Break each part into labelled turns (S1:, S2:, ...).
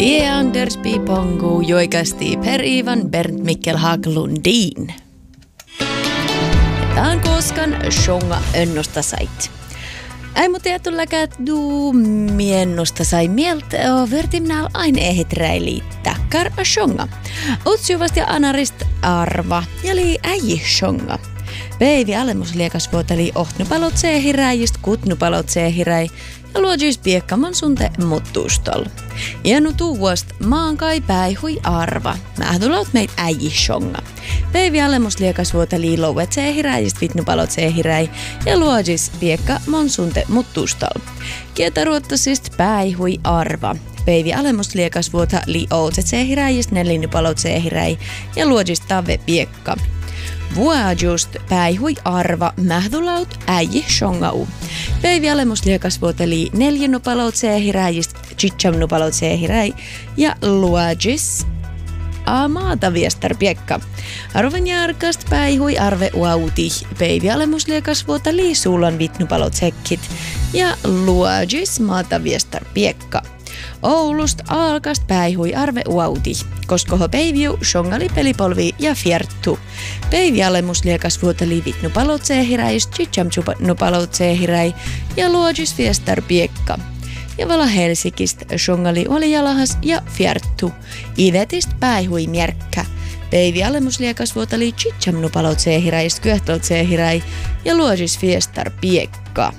S1: Anders Pipongu joikasti Per Ivan Bernt Mikkel Haglundin. Tämän koskan shonga önnosta sait. Ei mu tietylläkään miennosta sai mieltä vertimnää aina ehiträili takkar shonga. Utsjuvasti ja anarist arva ja lii äi shonga. Päivi alemusliakas vuoteli ohtnupalot seehiräjist kutnupalot seehiräi ja luodjus piekkaman sunte muttuustol. Ienu tuuvost maan kai päihui arva. Mähdulaut meit äi shonga. Päivi alemusliakas vuoteli louet seehiräjist vitnupalot seehiräi ja luodjus piekkaman sunte muttuustol. Kietaruottasist päihui arva. Päivi alemusliakas vuoteli outset seehiräjist nelinupalot seehiräi ja luodjus tave piekka. Vuojust päihui arva mähdulaut äi shongau. Päivi alemusliakas vuoteli neljänupalot seehiräjist chicham-nupalot seehiräi ja luojis maata viestar piekka. Arven järkast päihui arve uauti. Päivi alemusliakas vuoteli suulan vitnupalot sekkit ja luojis maata viestar piekka. Oulust alkast päihui arve uauti, koska päiviu shongali pelipolvi ja fierttu. Päivi alemusliakas vuoteli vitnupalot seehiräis, chicham-nupalot seehiräi ja luojis viestar piekka. Ja vala Helsikist shongali oli jalahas ja fierttu. Ivetist päihui mjerkkä. Päivi alemusliakas vuoteli chicham-nupalot seehiräis, kyöhtelot seehiräi ja luojis viestar piekka.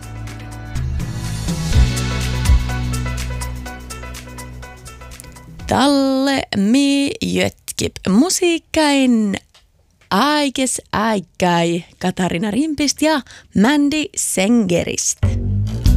S1: Talle mi jötkip musiikkain aikes aikai Katarina Rimpist ja Mandy Sengerist.